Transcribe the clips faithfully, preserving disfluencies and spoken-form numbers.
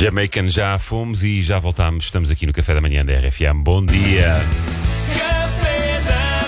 Jamaican já fomos e já voltámos. Estamos aqui no Café da Manhã da R F M. Bom dia. Café da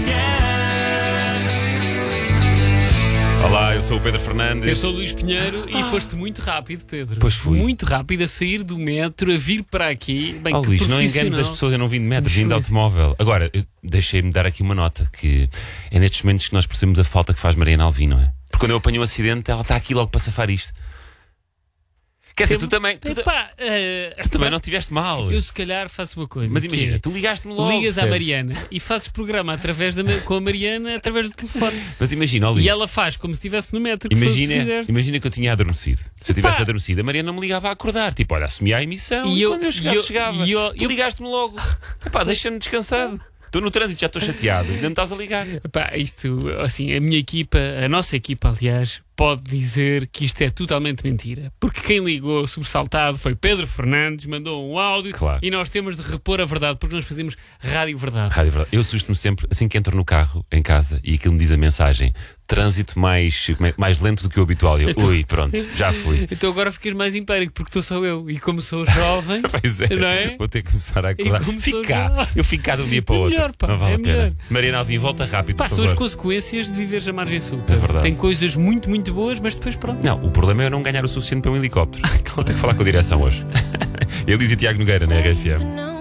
Manhã. Olá, eu sou o Pedro Fernandes. Eu sou o Luís Pinheiro e foste muito rápido, Pedro. Pois fui. Muito rápido a sair do metro, a vir para aqui. Bem, Oh, que Luís, não enganes profissional. as pessoas, eu não vim de metro, vim de Excelente. automóvel. Agora, eu- deixei-me dar aqui uma nota, que é nestes momentos que nós percebemos a falta que faz Mariana Alvim, não é? Porque quando eu apanho um acidente, ela está aqui logo para safar isto. Quer dizer, tu também, tu, ta- Epá, eh, tu também não tiveste mal. Eu se calhar faço uma coisa. Mas que imagina, é, tu ligaste-me logo. ligas à percebes? Mariana e fazes programa através da, Ma- com a Mariana através do telefone. Mas imagina, ó, Luís, E ela faz como se estivesse no metro. Que foi o que tu imagina, fizeste. imagina que eu tinha adormecido. Se eu tivesse Pá. adormecido, a Mariana não me ligava a acordar. Tipo, olha, assumia a emissão e, E eu- quando eu chegasse, e eu- chegava. e eu- tu eu- ligaste-me logo. Epá, deixa-me descansado. Estou no trânsito, já estou chateado. Ainda me estás a ligar. Epá, isto, assim, a minha equipa, a nossa equipa, aliás, pode dizer que isto é totalmente mentira. Porque quem ligou sobressaltado foi Pedro Fernandes, mandou um áudio Claro. e nós temos de repor a verdade, porque nós fazemos rádio verdade. Rádio Verdade. Eu assusto-me sempre, assim que entro no carro, em casa, e aquilo me diz a mensagem: trânsito mais, mais lento do que o habitual. E eu, Então- ui, pronto, já fui. Então agora ficas mais empérico, porque estou só eu. E como sou jovem, Pois é, não é? vou ter que começar a acordar. E como sou Fica cá, jovem. eu fico cá de um dia para o É outro. melhor, pá, não vale é a pena. melhor. Mariana Alvim, volta rápido, Pá, por são as favor. consequências de viveres à margem sul. É verdade. Tem coisas muito, muito boas, mas depois pronto. Não, o problema é eu não ganhar o suficiente para um helicóptero. Vou ter que falar com a direção hoje. Elisa e Tiago Nogueira, na R F M.